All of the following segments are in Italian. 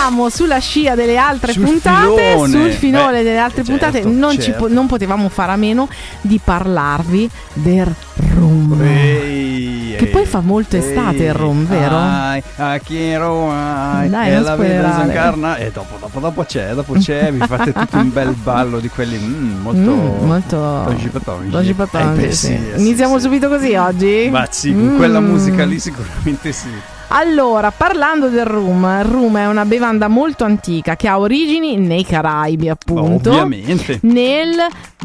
eravamo sulla scia delle altre puntate, sul filone delle altre puntate, non potevamo fare a meno di parlarvi del rum. Che poi fa molto estate il rum, vero? Dai, e la vita Zancarna. E dopo c'è, vi fate tutto un bel ballo di quelli molto sì. Iniziamo subito così oggi? Ma sì, con quella musica lì sicuramente sì. Allora, parlando del rum, il rum è una bevanda molto antica che ha origini nei Caraibi, appunto. Ovviamente. Nel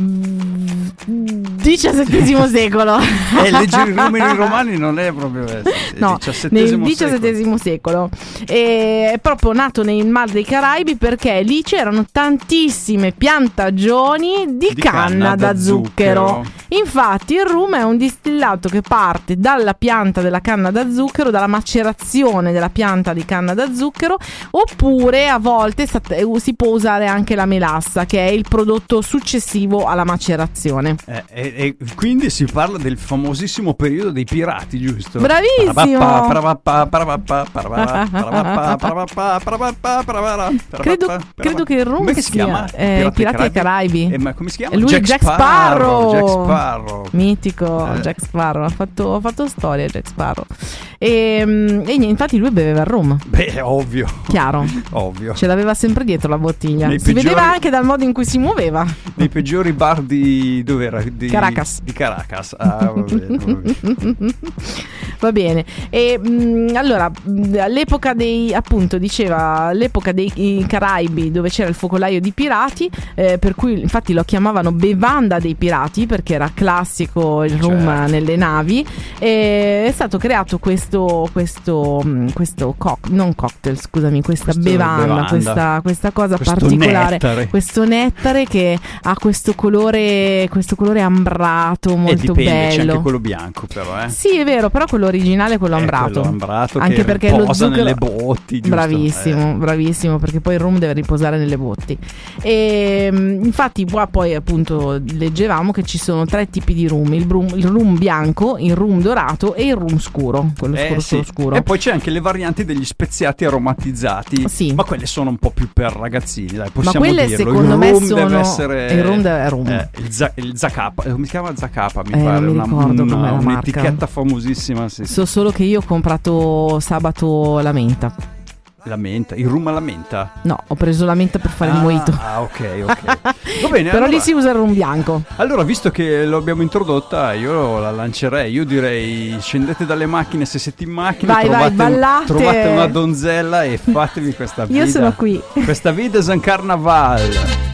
XVII secolo. Leggere i numeri romani non è proprio no, nel XVII secolo. È proprio nato nel Mar dei Caraibi perché lì c'erano tantissime piantagioni di canna da zucchero. Infatti il rum è un distillato che parte dalla pianta della canna da zucchero, dalla macerazione della pianta di canna da zucchero, oppure a volte si può usare anche la melassa, che è il prodotto successivo alla macerazione. E quindi si parla del famosissimo periodo dei pirati, giusto? Bravissimo. Credo che il rum sia Pirati dei Caraibi. Ma come si chiama? Lui Jack Sparrow. Mitico. Jack Sparrow ha fatto storia, Jack Sparrow. E infatti lui beveva il rum. Beh, ovvio. Chiaro. Ovvio. Ce l'aveva sempre dietro la bottiglia. Vedeva anche dal modo in cui si muoveva. Nei peggiori bar di dov'era? Caracas. Di Caracas. Va bene. Va bene. E allora, all'epoca all'epoca dei Caraibi, dove c'era il focolaio di pirati, per cui infatti lo chiamavano bevanda dei pirati, perché era classico il rum nelle navi. È stato creato questa bevanda, questa cosa particolare, questo nettare che ha questo colore ambrato molto bello. C'è anche quello bianco, però sì, è vero, però quello originale è quello ambrato, anche che perché lo zucchero nelle botti, giusto? Bravissimo, perché poi il rum deve riposare nelle botti. E infatti qua poi appunto leggevamo che ci sono 3 tipi di rum: il rum bianco, il rum dorato e il rum scuro, quello scuro. E poi c'è anche le varianti degli speziati aromatizzati, sì. Ma quelle sono un po' più per ragazzini, dai, possiamo ma quelle dirlo. Secondo me deve essere il rum è rum. Il Zacapa, come si chiama? Zacapa, mi pare, un'etichetta famosissima, sì. So solo che io ho comprato sabato la menta. La menta? Il rum alla menta? No, ho preso la menta per fare il mojito. Ok. Va bene. Però lì si usa il rum bianco. Allora, visto che l'abbiamo introdotta, io la lancerei. Io direi: scendete dalle macchine, se siete in macchina, trovate una donzella e fatevi questa vita. Io sono qui. Questa vita Zancarnaval.